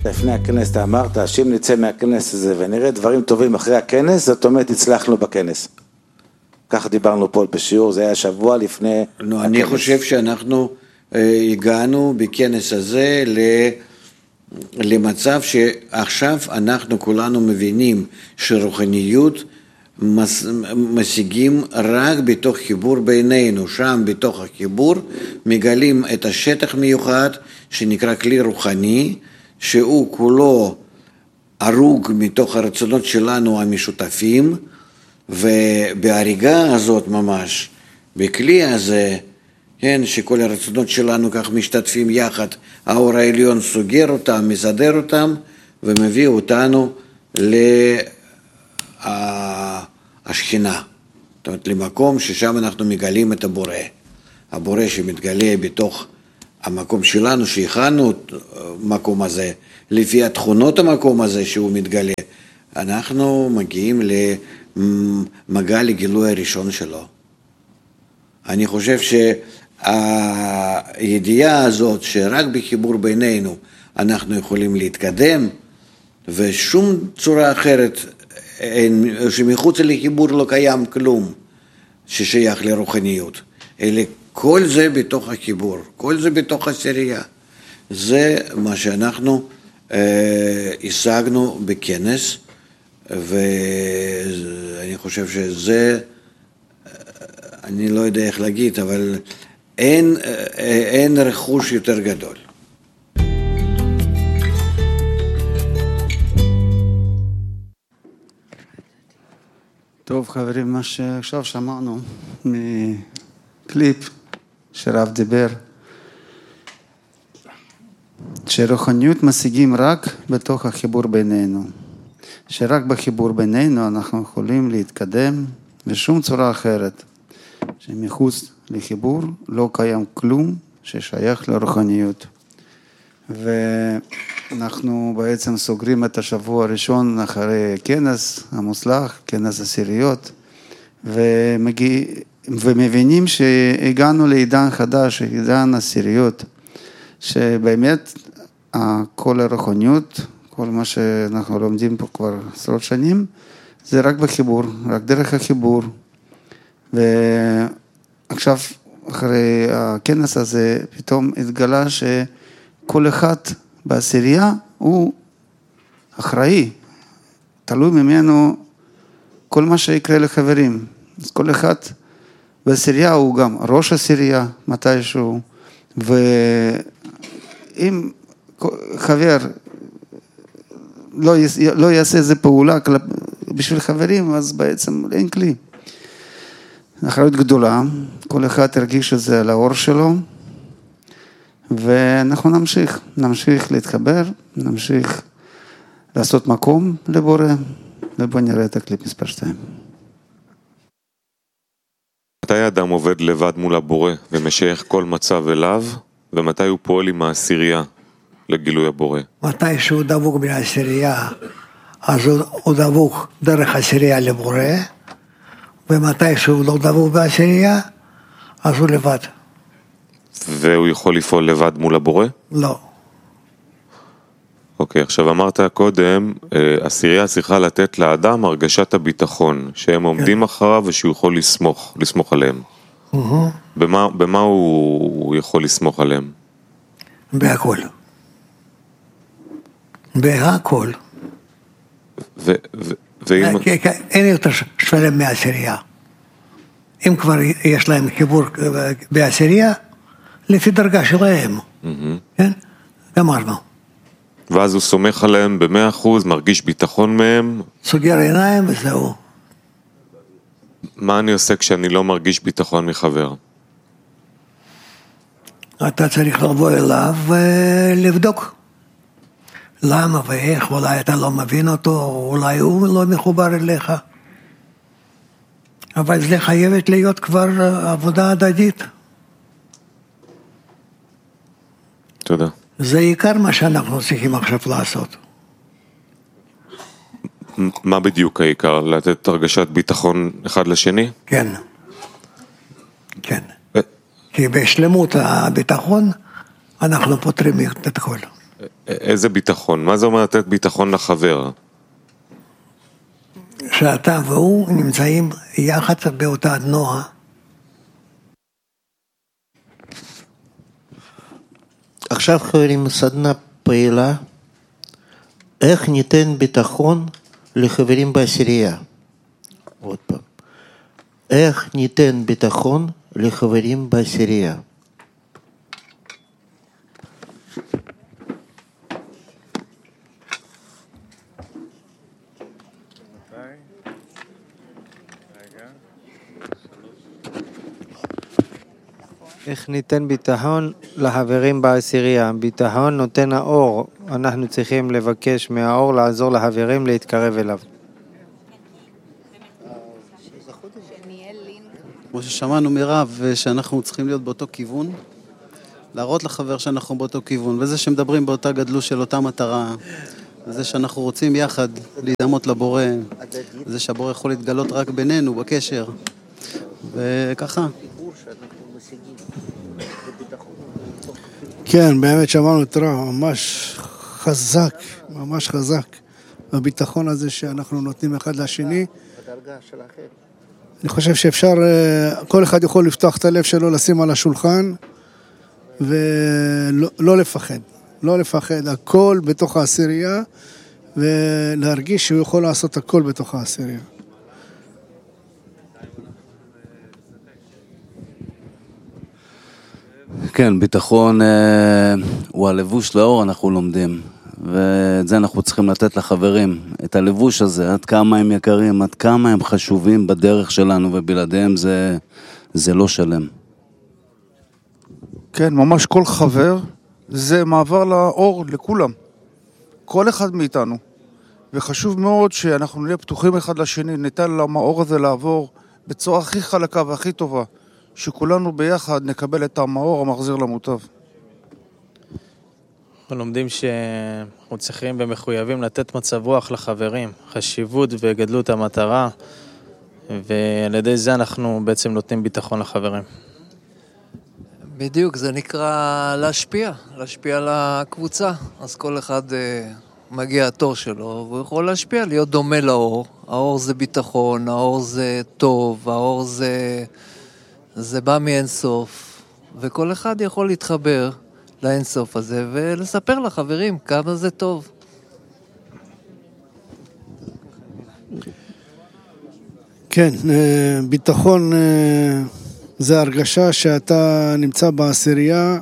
לפני הכנס אתה אמרת, שאם נצא מהכנס הזה ונראה דברים טובים אחרי הכנס, זאת אומרת הצלחנו בכנס. ככה דיברנו פה בשיעור, זה היה שבוע לפני הכנס. אני חושב שאנחנו הגענו בכנס הזה למצב שעכשיו אנחנו כולנו מבינים שרוחניות משיגים רק בתוך חיבור בינינו, שם בתוך החיבור מגלים את השטח מיוחד שנקרא כלי רוחני, שהוא כולו הרוג מתוך הרצונות שלנו המשותפים, ובהריגה הזאת ממש, בכלי הזה, כן, שכל הרצונות שלנו כך משתתפים יחד, האור העליון סוגר אותם, מסדר אותם, ומביא אותנו השכינה, זאת אומרת למקום ששם אנחנו מגלים את הבורא, הבורא שמתגלה בתוך המקום שלנו, שהכנו את המקום הזה, לפי התכונות המקום הזה שהוא מתגלה, אנחנו מגיעים למגע לגילוי הראשון שלו. אני חושב שהידיעה הזאת שרק בחיבור בינינו אנחנו יכולים להתקדם, ושום צורה אחרת, שמחוץ לחיבור לא קיים כלום ששייך לרוחניות, אלא כל זה בתוך החיבור, כל זה בתוך עשירייה. זה מה שאנחנו השגנו בכנס, ואני חושב שזה, אני לא יודע איך להגיד, אבל אין רכוש יותר גדול. טוב חברים, מה שעכשיו שמענו מקליפ שרב דיבר, שרוחניות משיגים רק בתוך החיבור בינינו, שרק בחיבור בינינו אנחנו יכולים להתקדם בשום צורה אחרת, שמחוץ לחיבור לא קיים כלום ששייך לרוחניות. ואנחנו בעצם סוגרים את השבוע הראשון אחרי כנס המוצלח, כנס עשיריות, ומבינים שהגענו לעידן חדש, עידן עשיריות, שבאמת כל הרוחניות, כל מה שאנחנו לומדים פה כבר עשרות שנים, זה רק בחיבור, רק דרך החיבור. ועכשיו, אחרי הכנס הזה, פתאום התגלה שכל אחד בעשירייה הוא אחראי, תלוי ממנו כל מה שיקרה לחברים. אז כל אחד בעשירייה הוא גם ראש עשירייה מתישהו, ואם חבר לא יעשה איזה פעולה בשביל חברים, אז בעצם אין כלי. אחריות גדולה, כל אחד ירגיש את זה על האור שלו, ואנחנו נמשיך להתחבר, נמשיך לעשות מקום לבורא, ובוא נראה את הקליפ מספר 2. מתי האדם עובד לבד מול הבורא ומשייך כל מצב אליו, ומתי הוא פועל עם העשירייה לגילוי הבורא? מתי שהוא דבוק בעשירייה, אז הוא דבוק דרך עשירייה לבורא, ומתי שהוא לא דבוק בעשירייה, אז הוא לבד. והוא יכול לפעול לבד מול הבורא? לא. אוקיי, עכשיו אמרת קודם, עשירייה צריכה לתת לאדם הרגשת הביטחון, שהם עומדים אחריו ושהוא יכול לסמוך עליהם. במה הוא יכול לסמוך עליהם? בהכל. בהכל. אין יותר שלם מהעשירייה. אם כבר יש להם חיבור בעשירייה, לפי דרגה שלהם. כן? גמרנו. ואז הוא סומך עליהם ב100%, מרגיש ביטחון מהם. סוגר עיניים וזהו. מה אני עושה כשאני לא מרגיש ביטחון מחבר? אתה צריך לבוא אליו ולבדוק. למה ואיך, אולי אתה לא מבין אותו, אולי הוא לא מחובר אליך. אבל זה חייבת להיות כבר עבודה הדדית. תודה. זה עיקר מה שאנחנו צריכים עכשיו לעשות. מה בדיוק העיקר? לתת הרגשת ביטחון אחד לשני? כן. כן. כי בשלמות הביטחון אנחנו פותרים את הכל. איזה ביטחון? מה זה אומר לתת ביטחון לחבר? שאתה והוא נמצאים יחד באותה תנועה. עכשיו חברים, סדנה פעילה, איך ניתן ביטחון לחברים בעשירייה? עוד פעם. איך ניתן ביטחון לחברים בעשירייה? איך ניתן ביטחון לחברים בעשירייה? ביטחון נותן האור, אנחנו צריכים לבקש מהאור לעזור לחברים להתקרב אליו. כמו ששמענו מרב, שאנחנו צריכים להיות באותו כיוון, להראות לחבר שאנחנו באותו כיוון, וזה שמדברים באותה גדלות של אותה מטרה, זה שאנחנו רוצים יחד להידמות לבורא, זה שהבורא יכול להתגלות רק בינינו, בקשר, וככה. כן, באמת שמענו את רב, ממש חזק, ממש חזק, בביטחון הזה שאנחנו נותנים אחד לשני. אני חושב שאפשר, כל אחד יכול לפתוח את הלב שלו, לשים על השולחן, ולא לפחד, לא לפחד, הכל בתוך העשירייה, ולהרגיש שהוא יכול לעשות הכל בתוך העשירייה. כן, ביטחון הוא הלבוש לאור, אנחנו לומדים, ואת זה אנחנו צריכים לתת לחברים, את הלבוש הזה, עד כמה הם יקרים, עד כמה הם חשובים בדרך שלנו, ובלעדיהם זה לא שלם. כן, ממש כל חבר זה מעבר לאור לכולם, כל אחד מאיתנו, וחשוב מאוד שאנחנו נהיה פתוחים אחד לשני, ניתן למאור הזה לעבור בצורה הכי חלקה והכי טובה, שכולנו ביחד נקבל את המאור המחזיר למוטב. אנחנו לומדים שאנחנו צריכים ומחויבים לתת מצב רוח לחברים, חשיבות וגדלות המטרה, ועל ידי זה אנחנו בעצם נותנים ביטחון לחברים. בדיוק, זה נקרא להשפיע על הקבוצה. אז כל אחד מגיע התור שלו, והוא יכול להשפיע, להיות דומה לאור. האור זה ביטחון, האור זה טוב, האור זה בא מאינסוף, וכל אחד יכול להתחבר לאינסוף הזה ולספר לחברים כמה זה טוב. כן, ביטחון זה הרגשה שאתה נמצא בעשירייה,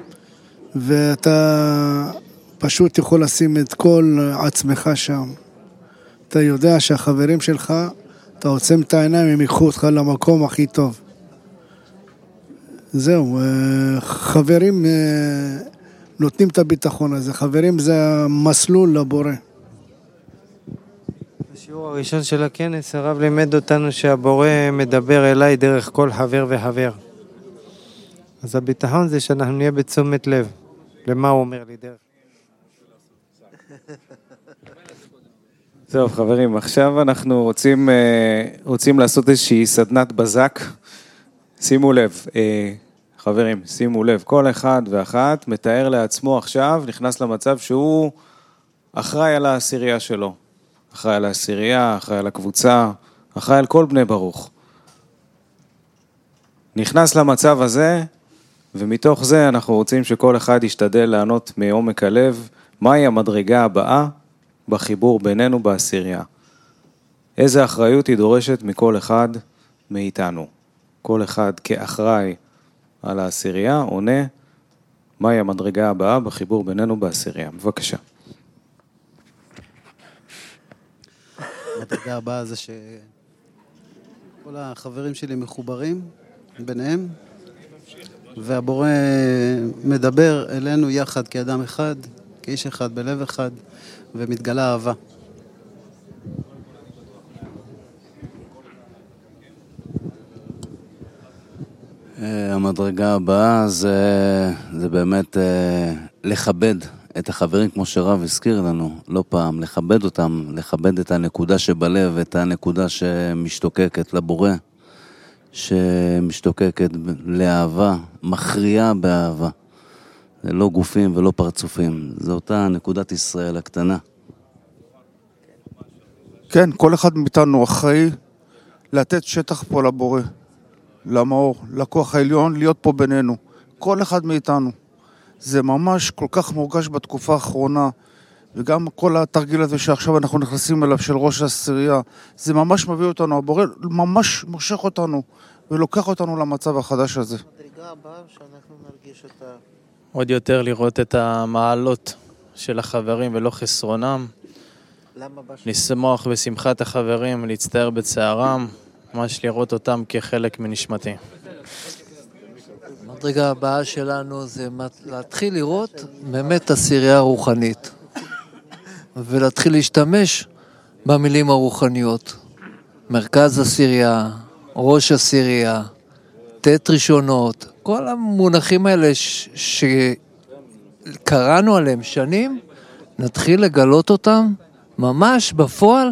ואתה פשוט יכול לשים את כל עצמך שם. אתה יודע שהחברים שלך, אתה עוצם את העיניים, הם ייקחו אותך למקום הכי טוב. זהו, חברים נותנים את הביטחון הזה, חברים זה המסלול לבורא. בשיעור הראשון של הכנס הרב לימד אותנו שהבורא מדבר אליי דרך כל חבר וחבר. אז הביטחון זה שאנחנו נהיה בתשומת לב למה הוא אומר לי דרך. טוב חברים, עכשיו אנחנו רוצים לעשות איזושהי סדנת בזק. שימו לב, חברים, שימו לב, כל אחד ואחת מתאר לעצמו עכשיו, נכנס למצב שהוא אחראי על העשירייה שלו. אחראי על העשירייה, אחראי על הקבוצה, אחראי על כל בני ברוך. נכנס למצב הזה, ומתוך זה אנחנו רוצים שכל אחד ישתדל לענות מעומק הלב, מהי המדרגה הבאה בחיבור בינינו בעשירייה. איזה אחריות היא דורשת מכל אחד מאיתנו. כל אחד כאחראי על העשירייה עונה מהי המדרגה הבאה בחיבור בינינו בעשירייה. בבקשה. המדרגה הבאה זה שכל החברים שלי מחוברים ביניהם, והבורא מדבר אלינו יחד כאדם אחד, כאיש אחד בלב אחד, ומתגלה אהבה. המדרגה הבאה זה באמת לכבד את החברים, כמו שרב הזכיר לנו לא פעם, לכבד אותם, לכבד את הנקודה שבלב, את הנקודה שמשתוקקת לבורא, שמשתוקקת לאהבה, מכריעה באהבה. זה לא גופים ולא פרצופים, זו אותה נקודת ישראל הקטנה. כן, כל אחד מאיתנו אחראי לתת שטח פה לבורא, למאור, לכוח העליון, להיות פה בינינו. כל אחד מאיתנו. זה ממש כל כך מורגש בתקופה האחרונה, וגם כל התרגיל הזה שעכשיו אנחנו נכנסים אליו של ראש העשירייה, זה ממש מביא אותנו, הבורא ממש מושך אותנו, ולוקח אותנו למצב החדש הזה. עוד יותר לראות את המעלות של החברים ולא חסרונם. לשמוח בשמחת החברים, להצטער בצערם, ממש לראות אותם כחלק מנשמתי. המדרגה הבאה שלנו זה להתחיל לראות באמת עשירייה רוחנית, ולהתחיל להשתמש במילים הרוחניות. מרכז עשירייה, ראש עשירייה, תת ראשונות, כל המונחים האלה שקראנו עליהם שנים, נתחיל לגלות אותם ממש בפועל